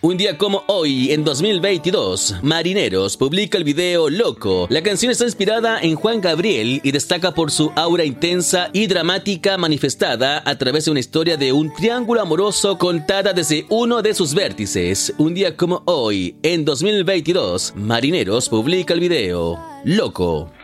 Un día como hoy, en 2022, Marineros publica el video Loco. La canción está inspirada en Juan Gabriel y destaca por su aura intensa y dramática manifestada a través de una historia de un triángulo amoroso contada desde uno de sus vértices. Un día como hoy, en 2022, Marineros publica el video Loco.